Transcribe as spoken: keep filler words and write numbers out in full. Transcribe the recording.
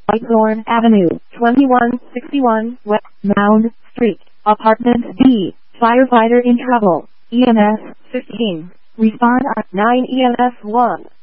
Whitethorn Avenue, twenty-one sixty-one West Mound Street, Apartment B. Firefighter in trouble. E M S fifteen. Respond at nine E M S one.